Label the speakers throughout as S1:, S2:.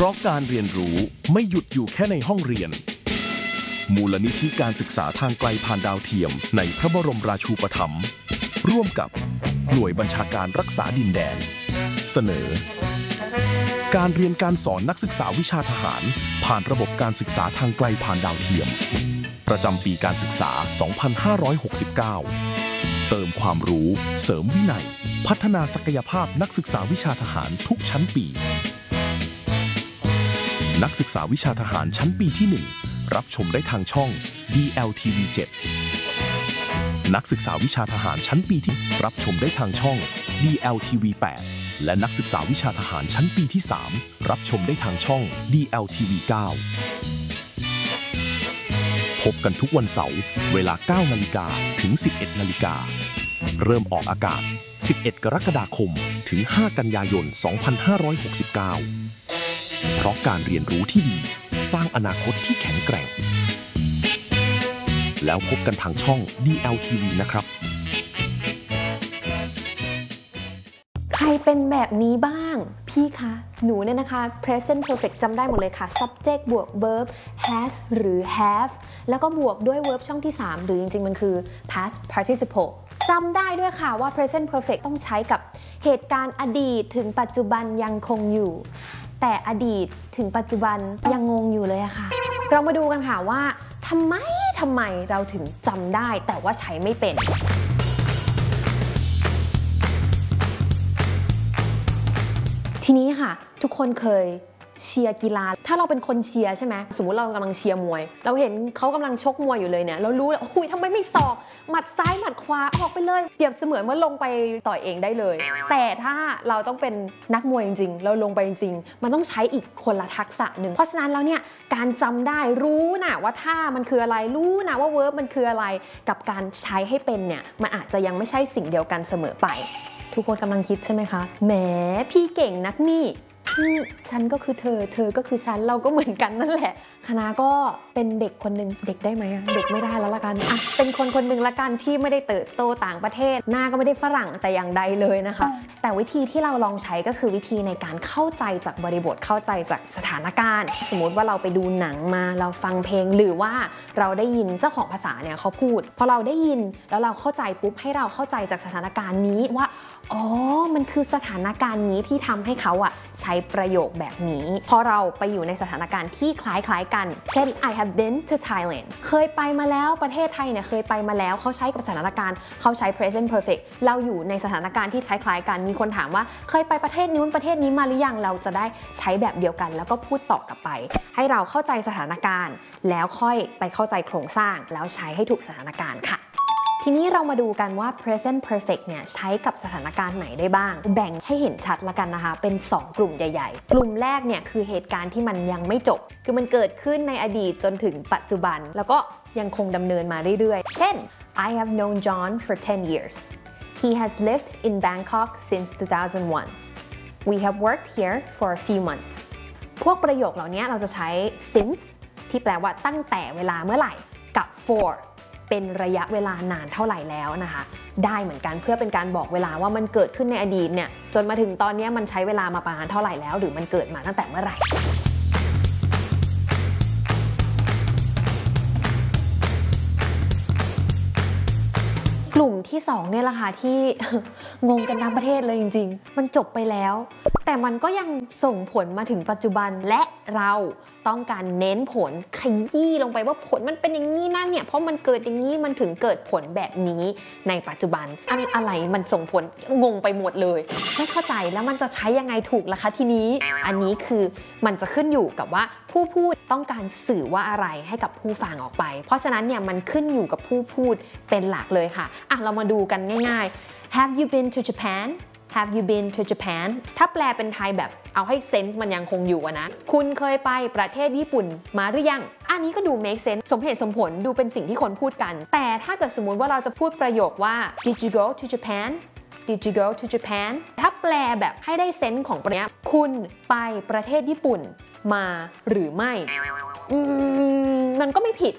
S1: ราะการเรียนรู้ไม่หยุดอยู่แค่ในห้องเรียนมูลนิธิการศึกษาทางไกลผ่านดาวเทียมในพระบรมราชูปถัมภ์ร่วมกับหน่วยบัญชาการรักษาดินแดนเสนอการเรียนการสอนนักศึกษาวิชาทหารผ่านระบบการศึกษาทางไกลผ่านดาวเทียมประจำปีการศึกษา 2569 เติมความรู้เสริมวินัยพัฒนาศักยภาพนักศึกษาวิชาทหารทุกชั้นปีนักศึกษาวิชาทหารชั้นปีที่ 1 รับชมได้ทางช่อง DLTV 7 นักศึกษาวิชาทหารชั้นปีที่รับชมได้ทางช่อง DLTV 8 และนักศึกษาวิชาทหารชั้นปีที่ 3 รับชมได้ทางช่อง DLTV 9 พบกันทุกวันเสาร์เวลา 9 นาฬิกาถึง 11 นาฬิกาเริ่มออกอากาศ 11 กรกฎาคมถึง 5 กันยายน 2569 เพราะการเรียนรู้ที่ดีสร้างอนาคตที่แข็งแกร่งแล้วพบกันทางช่อง DLTV นะครับ
S2: ใครเป็นแบบนี้บ้างพี่คะหนูเนี่ยนะคะ present perfect จำได้หมดเลยค่ะ subject บวก verb has หรือ have แล้วก็บวกด้วย verb ช่องที่ 3 หรือจริงๆมันคือ past participle จำได้ด้วยค่ะว่า present perfect ต้องใช้กับเหตุการณ์อดีตถึงปัจจุบันยังคงอยู่แต่อดีตถึงปัจจุบันยังงงอยู่เลยอะค่ะเรามาดูกันค่ะว่าทำไมเราถึงจำได้แต่ว่าใช้ไม่เป็นทีนี้ค่ะทุกคนเคยเชียร์กีฬาถ้าเราเป็นคนเชียร์ใช่ไหมสมมุติเรากำลังเชียร์มวยเราเห็นเขากำลังชกมวยอยู่เลยเนี่ยเรารู้แล้วอุ้ยทำไมไม่ศอกหมัดซ้ายหมัดขวาออกไปเลยเปรียบเสมือนว่าลงไปต่อยเองได้เลยแต่ถ้าเราต้องเป็นนักมวยจริงๆเราลงไปจริงๆมันต้องใช้อีกคนละทักษะหนึ่งเพราะฉะนั้นแล้วเนี่ยการจำได้รู้นะว่าท่ามันคืออะไรรู้นะว่าเวิร์บมันคืออะไรกับการใช้ให้เป็นเนี่ยมันอาจจะยังไม่ใช่สิ่งเดียวกันเสมอไปทุกคนกำลังคิดใช่ไหมคะแหมพี่เก่งนักนี่ฉันก็คือเธอก็คือฉันเราก็เหมือนกันนั่นแหละคณะก็เป็นเด็กคนหนึ่งเด็กได้ไหมเด็กไม่ได้แล้วละกันเป็นคนหนึ่งละกันที่ไม่ได้เติบโตต่างประเทศหน้าก็ไม่ได้ฝรั่งแต่อย่างใดเลยนะคะแต่วิธีที่เราลองใช้ก็คือวิธีในการเข้าใจจากบริบทเข้าใจจากสถานการณ์สมมติว่าเราไปดูหนังมาเราฟังเพลงหรือว่าเราได้ยินเจ้าของภาษาเนี่ยเขาพูดพอเราได้ยินแล้วเราเข้าใจปุ๊บให้เราเข้าใจจากสถานการณ์นี้ว่าอ๋อมันคือสถานการณ์นี้ที่ทำให้เขาใช้ประโยคแบบนี้พอเราไปอยู่ในสถานการณ์ที่คล้ายๆกันเช่น I have been to Thailand เคยไปมาแล้วประเทศไทยเนี่ยเคยไปมาแล้วเขาใช้กับสถานการณ์เขาใช้ present perfect เราอยู่ในสถานการณ์ที่คล้ายๆกันมีคนถามว่าเคยไปประเทศนู้นประเทศนี้มาหรือยังเราจะได้ใช้แบบเดียวกันแล้วก็พูดตอบกลับไปให้เราเข้าใจสถานการณ์แล้วค่อยไปเข้าใจโครงสร้างแล้วใช้ให้ถูกสถานการณ์ค่ะทีนี้เรามาดูกันว่า present perfect เนี่ยใช้กับสถานการณ์ไหนได้บ้างแบ่งให้เห็นชัดละกันนะคะเป็น2กลุ่มใหญ่ๆกลุ่มแรกเนี่ยคือเหตุการณ์ที่มันยังไม่จบคือมันเกิดขึ้นในอดีตจนถึงปัจจุบันแล้วก็ยังคงดำเนินมาเรื่อยๆเช่น I have known John for 10 years he has lived in Bangkok since 2001 we have worked here for a few months พวกประโยคเหล่านี้เราจะใช้ since ที่แปลว่าตั้งแต่เวลาเมื่อไหร่กับ forเป็นระยะเวลานานเท่าไหร่แล้วนะคะได้เหมือนกันเพื่อเป็นการบอกเวลาว่ามันเกิดขึ้นในอดีตเนี่ยจนมาถึงตอนนี้มันใช้เวลามาประมาณเท่าไหร่แล้วหรือมันเกิดมาตั้งแต่เมื่อไหร่กลุ่มที่2เนี่ยแหละค่ะที่ งงกันทั้งประเทศเลยจริงๆมันจบไปแล้วแต่มันก็ยังส่งผลมาถึงปัจจุบันและเราต้องการเน้นผลขยี้ลงไปว่าผลมันเป็นอย่างนี้นั่นเนี่ยเพราะมันเกิดอย่างนี้มันถึงเกิดผลแบบนี้ในปัจจุบันอะไรมันส่งผลงงไปหมดเลยไม่เข้าใจแล้วมันจะใช้ยังไงถูกล่ะคะทีนี้อันนี้คือมันจะขึ้นอยู่กับว่าผู้พูดต้องการสื่อว่าอะไรให้กับผู้ฟังออกไปเพราะฉะนั้นเนี่ยมันขึ้นอยู่กับผู้พูดเป็นหลักเลยค่ะเรามาดูกันง่ายๆ Have you been to Japan Have you been to Japan ถ้าแปลเป็นไทยแบบเอาให้เซนส์มันยังคงอยู่นะคุณเคยไปประเทศญี่ปุ่นมาหรือยังอันนี้ก็ดู make sense สมเหตุสมผลดูเป็นสิ่งที่คนพูดกันแต่ถ้าเกิดสมมติว่าเราจะพูดประโยคว่า Did you go to Japan Did you go to Japan ถ้าแปลแบบให้ได้เซนส์ของประเนี้ยคุณไปประเทศญี่ปุ่นมาหรือไม่มันก็ไม่ผิด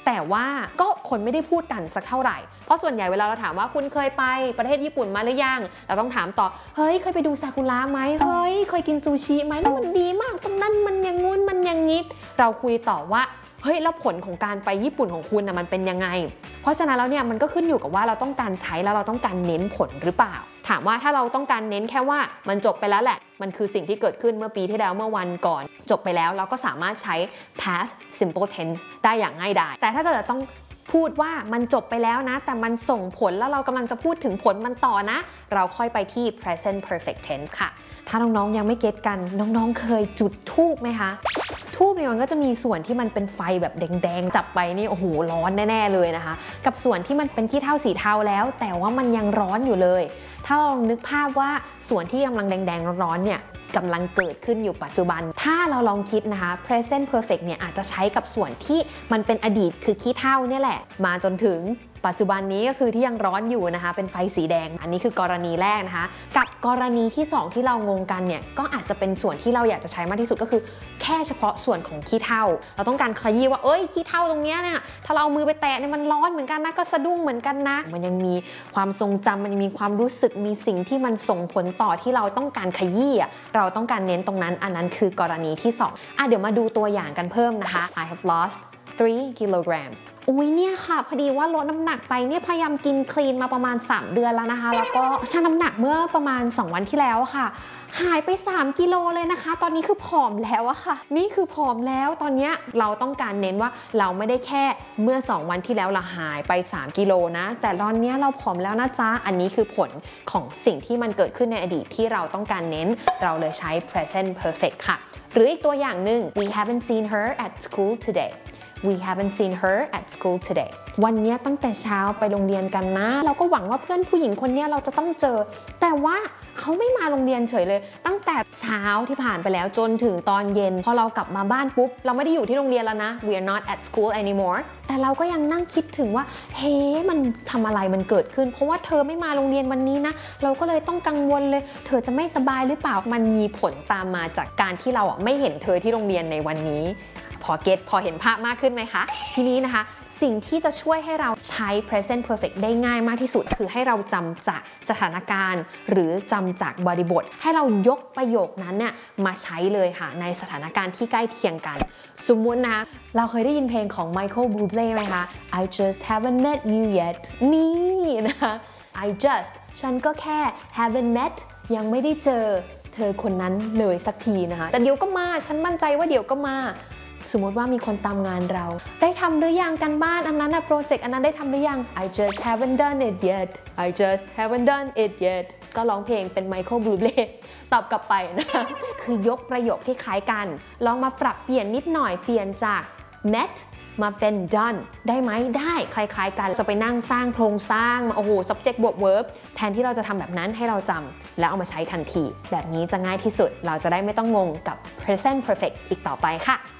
S2: แต่ว่าก็คนไม่ได้พูดกันสักเท่าไหร่เพราะส่วนใหญ่เวลาเราถามว่าคุณเคยไปประเทศญี่ปุ่นมาหรือยังเราต้องถามต่อเฮ้ยเคยไปดูซากุระไหมเฮ้ยเคยกินซูชิไหมแล้วมันดีมากตรงนั้นมันอย่างงู้นมันอย่างงี้เราคุยต่อว่าเฮ้ยแล้วผลของการไปญี่ปุ่นของคุณมันเป็นยังไงเพราะฉะนั้นแล้วเนี่ยมันก็ขึ้นอยู่กับว่าเราต้องการใช้แล้วเราต้องการเน้นผลหรือเปล่าถามว่าถ้าเราต้องการเน้นแค่ว่ามันจบไปแล้วแหละมันคือสิ่งที่เกิดขึ้นเมื่อปีที่แล้วเมื่อวันก่อนจบไปแล้วเราก็สามารถใช้ past simple tense ได้อย่างง่ายดายแต่ถ้าเกิดต้องพูดว่ามันจบไปแล้วนะแต่มันส่งผลแล้วเรากำลังจะพูดถึงผลมันต่อนะเราค่อยไปที่ present perfect tense ค่ะถ้าน้องๆยังไม่เก็ตกันน้องๆเคยจุดธูปไหมคะธูปเนี่ยมันก็จะมีส่วนที่มันเป็นไฟแบบแดงๆจับไปนี่โอ้โหร้อนแน่ๆเลยนะคะกับส่วนที่มันเป็นขี้เถ้าสีเทาแล้วแต่ว่ามันยังร้อนอยู่เลยถ้าลองนึกภาพว่าส่วนที่กำลังแดงๆร้อนๆเนี่ยกำลังเกิดขึ้นอยู่ปัจจุบันถ้าเราลองคิดนะคะ present perfect เนี่ยอาจจะใช้กับส่วนที่มันเป็นอดีตคือขี้เถ้าเนี่ยแหละมาจนถึงปัจจุบันนี้ก็คือที่ยังร้อนอยู่นะคะเป็นไฟสีแดงอันนี้คือกรณีแรกนะคะกับกรณีที่2ที่เรางงกันเนี่ยก็อาจจะเป็นส่วนที่เราอยากจะใช้มากที่สุดก็คือแค่เฉพาะส่วนของขี้เถ้าเราต้องการขยี้ว่าเอ้ยขี้เถ้าตรงเนี้ยเนี่ยถ้าเราเอามือไปแตะเนี่ยมันร้อนเหมือนกันนะก็สะดุ้งเหมือนกันนะมันยังมีความทรงจำมันยังมีความรู้สึกมีสิ่งที่มันส่งผลต่อที่เราต้องการขยี้เราต้องการเน้นตรงนั้นอันนั้นคือกรณีที่2เดี๋ยวมาดูตัวอย่างกันเพิ่มนะคะ I have lost 3 kilograms อุ้ยเนี่ยค่ะพอดีว่าลดน้ำหนักไปเนี่ยพยายามกินคลีนมาประมาณ3เดือนแล้วนะคะแล้วก็ชั่งน้ำหนักเมื่อประมาณ2วันที่แล้วค่ะหายไป3กิโลเลยนะคะตอนนี้คือผอมแล้วอะค่ะนี่คือผอมแล้วตอนนี้เราต้องการเน้นว่าเราไม่ได้แค่เมื่อ2วันที่แล้วเราหายไป3กิโลนะแต่ตอนนี้เราผอมแล้วนะจ๊ะอันนี้คือผลของสิ่งที่มันเกิดขึ้นในอดีตที่เราต้องการเน้นเราเลยใช้ present perfect ค่ะหรืออีกตัวอย่างหนึ่ง we haven't seen her at school today We haven't seen her at school today วันนี้ตั้งแต่เช้าไปโรงเรียนกันนะเราก็หวังว่าเพื่อนผู้หญิงคนนี้เราจะต้องเจอแต่ว่าเขาไม่มาโรงเรียนเฉยเลยตั้งแต่เช้าที่ผ่านไปแล้วจนถึงตอนเย็นพอเรากลับมาบ้านปุ๊บเราไม่ได้อยู่ที่โรงเรียนแล้วนะ We are not at school anymore แต่เราก็ยังนั่งคิดถึงว่าเฮ้มันทำอะไรมันเกิดขึ้นเพราะว่าเธอไม่มาโรงเรียนวันนี้นะเราก็เลยต้องกังวลเลยเธอจะไม่สบายหรือเปล่ามันมีผลตามมาจากการที่เราไม่เห็นเธอที่โรงเรียนในวันนี้พอเห็นภาพมากขึ้นไหมคะทีนี้นะคะสิ่งที่จะช่วยให้เราใช้ present perfect ได้ง่ายมากที่สุดคือให้เราจำจากสถานการณ์หรือจำจากบริบทให้เรายกประโยคนั้นเนี่ยมาใช้เลยค่ะในสถานการณ์ที่ใกล้เคียงกันสมมุตินะเราเคยได้ยินเพลงของ Michael Bublé ไหมคะ I just haven't met you yet นี่นะคะ I just ฉันก็แค่ haven't met ยังไม่ได้เจอเธอคนนั้นเลยสักทีนะคะแต่เดี๋ยวก็มาฉันมั่นใจว่าเดี๋ยวก็มาสมมติว่ามีคนตามงานเราได้ทำหรือยังกันบ้านอันนั้นโปรเจกต์อันนั้นได้ทำหรือยัง I just haven't done it yet I just haven't done it yet ก็ร้องเพลงเป็น Michael Bublé ตอบกลับไปนะคะคือยกประโยคที่คล้ายกันลองมาปรับเปลี่ยนนิดหน่อยเปลี่ยนจาก met มาเป็น done ได้ไหมได้คล้ายๆกันจะไปนั่งสร้างโครงสร้างโอ้โห subject บวก verb แทนที่เราจะทำแบบนั้นให้เราจำแล้วเอามาใช้ทันทีแบบนี้จะง่ายที่สุดเราจะได้ไม่ต้องงงกับ present perfect อีกต่อไปค่ะ